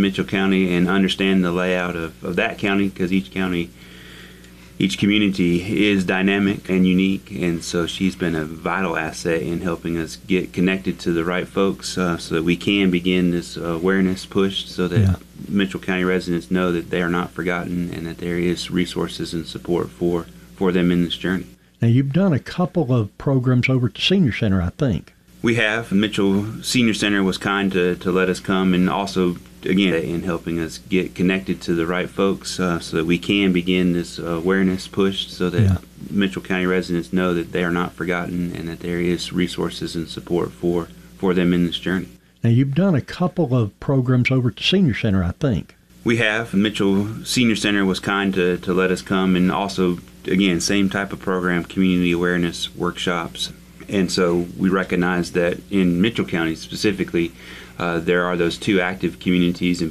Mitchell County and understand the layout of that county, because each community is dynamic and unique, and so she's been a vital asset in helping us get connected to the right folks so that we can begin this awareness push so that Mitchell County residents know that they are not forgotten and that there is resources and support for them in this journey. Now, you've done a couple of programs over at the Senior Center, I think. We have. Mitchell Senior Center was kind to let us come, and also, again, in helping us get connected to the right folks so that we can begin this awareness push so that Mitchell County residents know that they are not forgotten and that there is resources and support for them in this journey. Now, you've done a couple of programs over at the Senior Center, I think. We have. Mitchell Senior Center was kind to let us come, and also, again, same type of program, community awareness workshops. And so we recognize that in Mitchell County specifically, there are those two active communities, and